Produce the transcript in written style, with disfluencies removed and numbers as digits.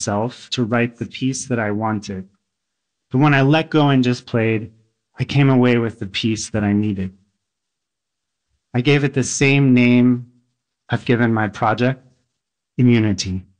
myself to write the piece that I wanted. But when I let go and just played, I came away with the piece that I needed. I gave it the same name I've given my project, Immunity.